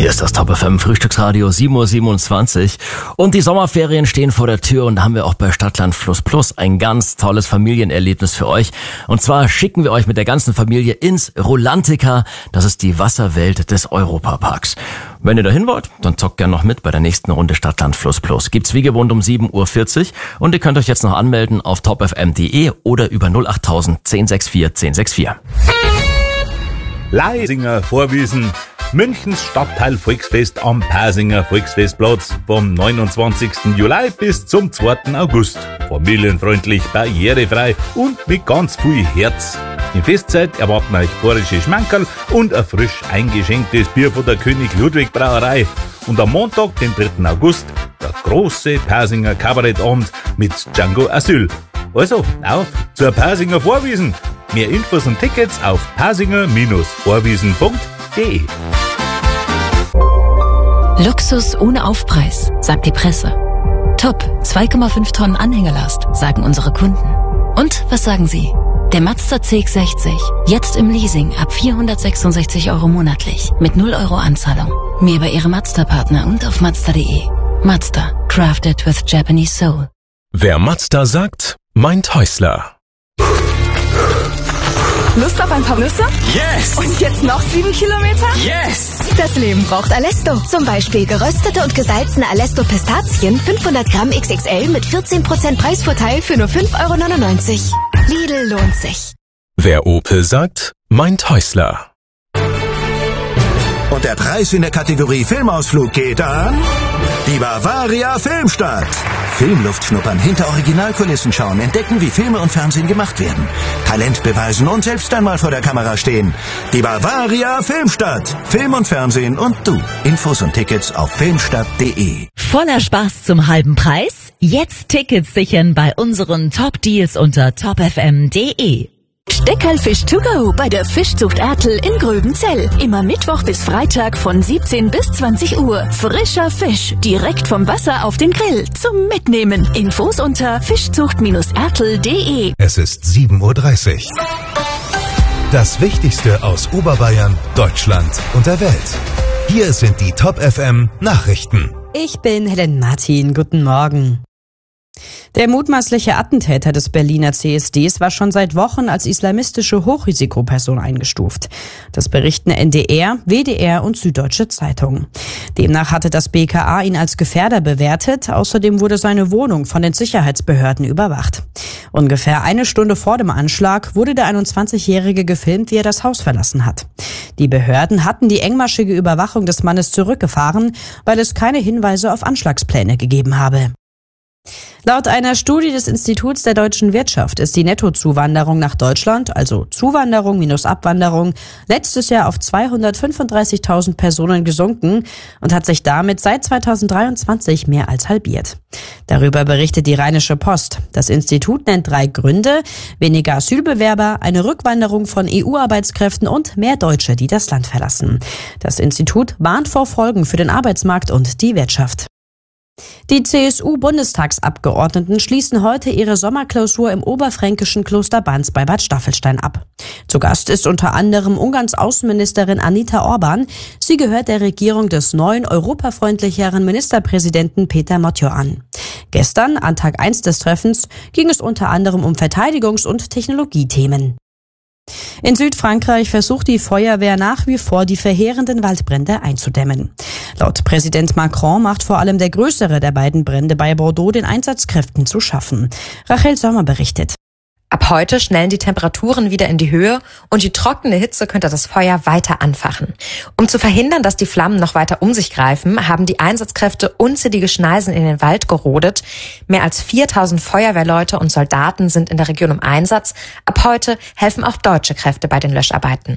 Hier ist das Top FM Frühstücksradio, 7:27 Uhr. Und die Sommerferien stehen vor der Tür und da haben wir auch bei Stadtland Fluss Plus ein ganz tolles Familienerlebnis für euch. Und zwar schicken wir euch mit der ganzen Familie ins Rolantica. Das ist die Wasserwelt des Europaparks. Wenn ihr dahin wollt, dann zockt gerne noch mit bei der nächsten Runde Stadtland Fluss Plus. Gibt's wie gewohnt um 7:40 Uhr und ihr könnt euch jetzt noch anmelden auf topfm.de oder über 08000 1064 1064. Leisinger Vorwiesen. Münchens Stadtteil Volksfest am Pasinger Volksfestplatz vom 29. Juli bis zum 2. August. Familienfreundlich, barrierefrei und mit ganz viel Herz. In Festzeit erwarten euch bayerische Schmankerl und ein frisch eingeschenktes Bier von der König Ludwig Brauerei. Und am Montag, den 3. August, der große Pasinger Kabarettabend mit Django Asyl. Also, auf zur Pasinger Vorwiesen. Mehr Infos und Tickets auf pasinger-vorwiesen.de. Luxus ohne Aufpreis, sagt die Presse. Top, 2,5 Tonnen Anhängerlast, sagen unsere Kunden. Und was sagen Sie? Der Mazda CX-60, jetzt im Leasing ab 466 € monatlich, mit 0 € Anzahlung. Mehr bei Ihrem Mazda-Partner und auf Mazda.de. Mazda, crafted with Japanese soul. Wer Mazda sagt, meint Häusler. Lust auf ein paar Nüsse? Yes! Und jetzt noch 7 Kilometer? Yes! Das Leben braucht Alesto. Zum Beispiel geröstete und gesalzene Alesto Pistazien 500 Gramm XXL mit 14% Preisvorteil für nur 5,99 €. Lidl lohnt sich. Wer Opel sagt, meint Häusler. Und der Preis in der Kategorie Filmausflug geht an die Bavaria Filmstadt. Filmluft schnuppern, hinter Originalkulissen schauen, entdecken, wie Filme und Fernsehen gemacht werden. Talent beweisen und selbst einmal vor der Kamera stehen. Die Bavaria Filmstadt. Film und Fernsehen und du. Infos und Tickets auf filmstadt.de. Voller Spaß zum halben Preis? Jetzt Tickets sichern bei unseren Top-Deals unter topfm.de. Steckerlfisch to go bei der Fischzucht Ertl in Gröbenzell. Immer Mittwoch bis Freitag von 17 bis 20 Uhr. Frischer Fisch, direkt vom Wasser auf den Grill zum Mitnehmen. Infos unter fischzucht-ertl.de. Es ist 7:30 Uhr. Das Wichtigste aus Oberbayern, Deutschland und der Welt. Hier sind die Top FM Nachrichten. Ich bin Helen Martin. Guten Morgen. Der mutmaßliche Attentäter des Berliner CSDs war schon seit Wochen als islamistische Hochrisikoperson eingestuft. Das berichten NDR, WDR und Süddeutsche Zeitung. Demnach hatte das BKA ihn als Gefährder bewertet. Außerdem wurde seine Wohnung von den Sicherheitsbehörden überwacht. Ungefähr eine Stunde vor dem Anschlag wurde der 21-Jährige gefilmt, wie er das Haus verlassen hat. Die Behörden hatten die engmaschige Überwachung des Mannes zurückgefahren, weil es keine Hinweise auf Anschlagspläne gegeben habe. Laut einer Studie des Instituts der deutschen Wirtschaft ist die Nettozuwanderung nach Deutschland, also Zuwanderung minus Abwanderung, letztes Jahr auf 235.000 Personen gesunken und hat sich damit seit 2023 mehr als halbiert. Darüber berichtet die Rheinische Post. Das Institut nennt 3 Gründe: weniger Asylbewerber, eine Rückwanderung von EU-Arbeitskräften und mehr Deutsche, die das Land verlassen. Das Institut warnt vor Folgen für den Arbeitsmarkt und die Wirtschaft. Die CSU-Bundestagsabgeordneten schließen heute ihre Sommerklausur im oberfränkischen Kloster Banz bei Bad Staffelstein ab. Zu Gast ist unter anderem Ungarns Außenministerin Anita Orban. Sie gehört der Regierung des neuen, europafreundlicheren Ministerpräsidenten Peter Motjo an. Gestern, an Tag 1 des Treffens, ging es unter anderem um Verteidigungs- und Technologiethemen. In Südfrankreich versucht die Feuerwehr nach wie vor, die verheerenden Waldbrände einzudämmen. Laut Präsident Macron macht vor allem der größere der beiden Brände bei Bordeaux den Einsatzkräften zu schaffen. Rachel Sommer berichtet. Ab heute schnellen die Temperaturen wieder in die Höhe und die trockene Hitze könnte das Feuer weiter anfachen. Um zu verhindern, dass die Flammen noch weiter um sich greifen, haben die Einsatzkräfte unzählige Schneisen in den Wald gerodet. Mehr als 4.000 Feuerwehrleute und Soldaten sind in der Region im Einsatz. Ab heute helfen auch deutsche Kräfte bei den Löscharbeiten.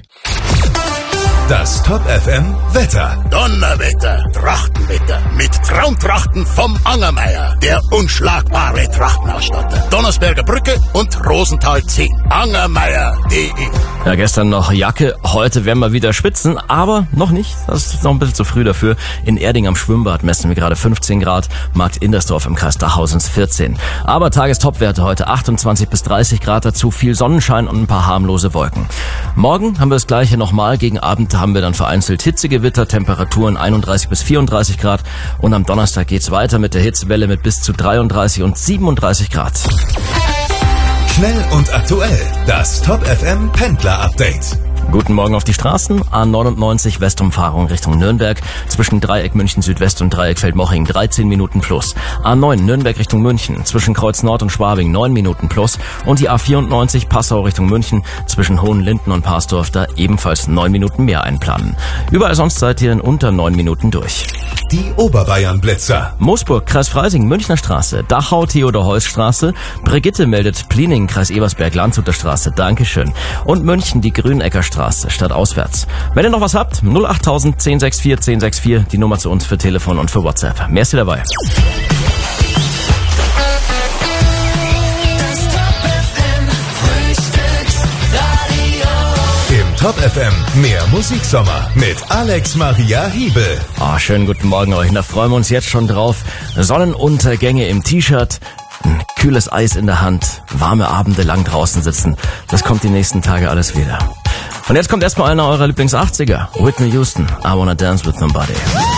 Das Top FM Wetter. Donnerwetter, Trachtenwetter mit Traumtrachten vom Angermeier, der unschlagbare Trachtenausstatter. Donnersberger Brücke und Rosenthal 10. Angermeier.de. Ja, gestern noch Jacke, heute werden wir wieder schwitzen, aber noch nicht. Das ist noch ein bisschen zu früh dafür. In Erding am Schwimmbad messen wir gerade 15 Grad, Markt Indersdorf im Kreis Dachhausens 14. Aber Tagestopwerte heute 28 bis 30 Grad, dazu viel Sonnenschein und ein paar harmlose Wolken. Morgen haben wir das Gleiche nochmal, gegen Abend Heute haben wir dann vereinzelt Hitzegewitter, Temperaturen 31 bis 34 Grad. Und am Donnerstag geht's weiter mit der Hitzewelle mit bis zu 33 und 37 Grad. Schnell und aktuell. Das Top FM Pendler Update. Guten Morgen auf die Straßen. A99 Westumfahrung Richtung Nürnberg. Zwischen Dreieck München Südwest und Dreieck Feldmoching 13 Minuten plus. A9 Nürnberg Richtung München. Zwischen Kreuz Nord und Schwabing 9 Minuten plus. Und die A94 Passau Richtung München. Zwischen Hohenlinden und Parsdorf da ebenfalls 9 Minuten mehr einplanen. Überall sonst seid ihr in unter 9 Minuten durch. Die Oberbayern-Blitzer. Moosburg, Kreis Freising, Münchner Straße. Dachau, Theodor-Heuss-Straße. Brigitte meldet Pliening, Kreis Ebersberg, Landshuter Straße. Dankeschön. Und München, die Grünecker Straße, stadtauswärts. Wenn ihr noch was habt, 08000 1064 1064, die Nummer zu uns für Telefon und für WhatsApp. Merci dabei. Top FM, mehr Musiksommer mit Alex Maria Hiebel. Schönen guten Morgen euch, da freuen wir uns jetzt schon drauf. Sonnenuntergänge im T-Shirt, ein kühles Eis in der Hand, warme Abende lang draußen sitzen. Das kommt die nächsten Tage alles wieder. Und jetzt kommt erstmal einer eurer Lieblings-80er, Whitney Houston, I Wanna Dance With Somebody.